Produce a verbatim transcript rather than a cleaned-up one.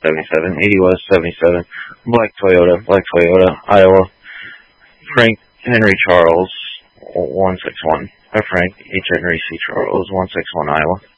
seventy-seven. eighty West, seventy-seven. Black Toyota, Black Toyota, Iowa. Frank Henry Charles, one six one. Uh, Frank H. Henry C. Charles, one six one, Iowa.